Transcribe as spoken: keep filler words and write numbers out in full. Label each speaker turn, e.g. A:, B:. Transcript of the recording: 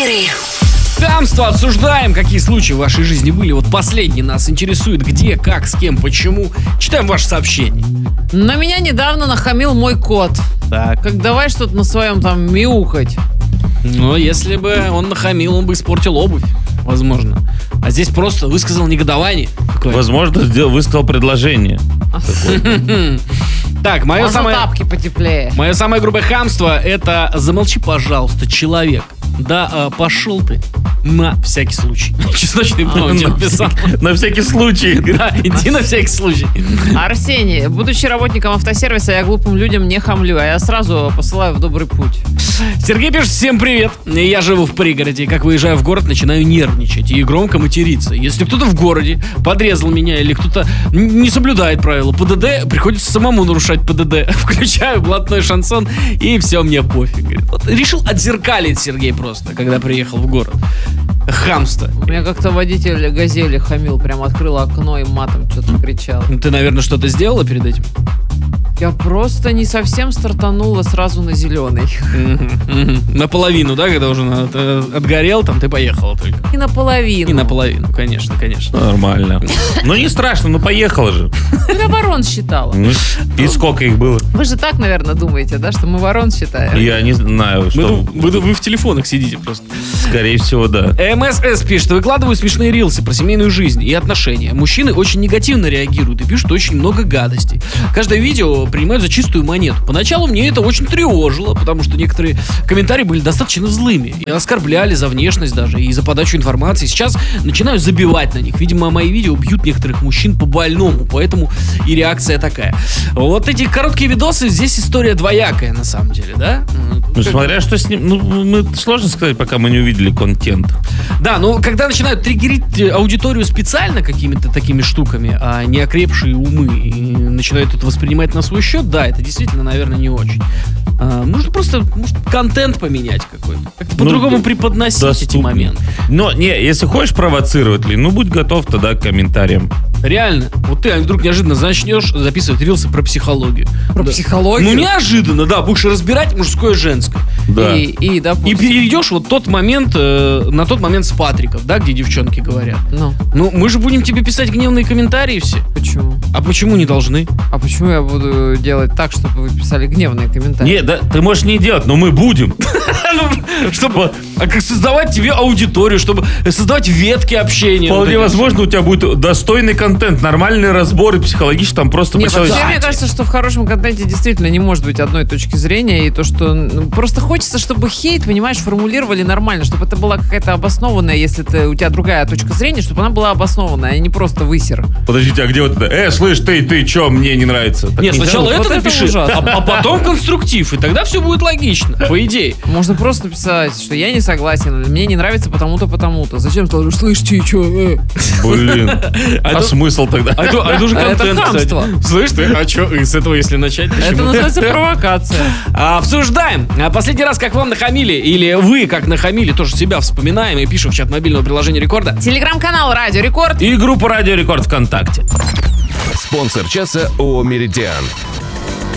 A: Эфиры.
B: Хамство обсуждаем, какие случаи в вашей жизни были. Вот последний нас интересует, где, как, с кем, почему. Читаем ваши сообщения.
C: На меня недавно нахамил мой кот.
B: Так.
C: Как давай что-то на своем там мяукать.
B: Но если бы он нахамил, он бы испортил обувь, возможно. А здесь просто высказал негодование. Какое?
D: Возможно, сделал, высказал предложение.
B: Так, мое
C: Можно
B: самое...
C: тапки потеплее.
B: Мое самое грубое хамство — это замолчи, пожалуйста, человек. Да, а, пошел ты на всякий случай. Чесночный браунти написал.
D: На всякий случай.
B: Да, иди на всякий случай.
C: Арсений, будучи работником автосервиса, я глупым людям не хамлю, а я сразу посылаю в добрый путь.
B: Сергей пишет: всем привет. Я живу в пригороде. Как выезжаю в город, начинаю нервничать и громко материться. Если кто-то в городе подрезал меня или кто-то не соблюдает правила ПДД, приходится самому нарушать ПДД. Включаю блатной шансон, и все, мне пофиг. Вот решил отзеркалить Сергей просто, когда приехал в город. Хамство.
C: У меня как-то водитель «Газели» хамил, прям открыл окно и матом что-то кричал.
B: Ты, наверное, что-то сделала перед этим?
C: Я просто не совсем стартанула сразу на зеленый.
B: Наполовину, да, когда уже отгорел, там ты поехала только.
C: И наполовину.
B: И наполовину, конечно, конечно.
D: Нормально. Ну не страшно, ну поехала же.
C: Я ворон считала.
D: Ну, и сколько их было?
C: Вы же так, наверное, думаете, да, что мы ворон считаем?
D: Я не знаю, что...
B: Вы, вы, вы в телефонах сидите просто.
D: Скорее всего, да.
B: МСС пишет: выкладываю смешные рилсы про семейную жизнь и отношения. Мужчины очень негативно реагируют и пишут очень много гадостей. Каждое видео принимают за чистую монету. Поначалу мне это очень тревожило, потому что некоторые комментарии были достаточно злыми. И оскорбляли за внешность даже, и за подачу информации. Сейчас начинаю забивать на них. Видимо, мои видео бьют некоторых мужчин по-больному, поэтому и реакция такая. Вот эти короткие видосы, здесь история двоякая, на самом деле, да?
D: Ну, смотря что с ним... Ну, мы, сложно сказать, пока мы не увидели контент.
B: Да, но когда начинают триггерить аудиторию специально какими-то такими штуками, а не окрепшие умы, и начинают это воспринимать на свой счет, да, это действительно, наверное, не очень. А, нужно просто, может, контент поменять какой-то. Как-то по-другому
D: ну,
B: преподносить
D: доступный.
B: эти моменты.
D: Но, не, если хочешь провоцировать, ли, ну, будь готов тогда к комментариям.
B: Реально. Вот ты вдруг неожиданно начнешь записывать рилсы про психологию.
C: Про
B: да.
C: психологию?
B: Ну, неожиданно, да, будешь разбирать мужское и женское.
D: Да.
C: И, и, допустим.
B: И перейдешь вот тот момент, э, на тот момент с Патриков, да, где девчонки говорят.
C: Ну,
B: Ну, мы же будем тебе писать гневные комментарии все.
C: почему?
B: А почему не должны?
C: А почему я буду делать так, чтобы вы писали гневные комментарии?
D: Не, да, ты можешь не делать, но мы будем.
B: Чтобы, а как создавать тебе аудиторию, чтобы создавать ветки общения.
D: Вполне
B: Вот
D: возможно, у тебя будет достойный контент, нормальные разборы психологически, там просто
C: Не,
D: по-человечески.
C: вообще, мне кажется, что в хорошем контенте действительно не может быть одной точки зрения, и то, что ну, просто хочется, чтобы хейт, понимаешь, формулировали нормально, чтобы это была какая-то обоснованная, если ты, у тебя другая точка зрения, чтобы она была обоснованная, а не просто высер.
D: Подождите, а где вот это? Э, слышь, ты, ты, чё, мне не нравится? Так
B: Нет,
D: нельзя?
B: сначала
C: Вот
B: это
C: это
B: напиши,
C: ужасно.
B: а, а потом конструктив, и тогда все будет логично, по идее.
C: Можно просто написать, что я не согласен, или мне не нравится потому-то, потому-то. Зачем ты говоришь, слышь, ты чё? Э?
D: Блин, а
B: это-
D: смысл тогда?
B: А это, а это уже
C: А это
B: контент, кстати.
C: хамство.
B: Слышь ты, а что, с этого если начать?
C: Это
B: почему?
C: называется провокация.
B: А, обсуждаем. А последний раз, как вам нахамили, или вы как нахамили, тоже себя вспоминаем и пишем в чат мобильного приложения Рекорда.
C: Телеграм-канал Радио Рекорд.
D: И группа Радио Рекорд ВКонтакте.
A: Спонсор часа ООО «Меридиан».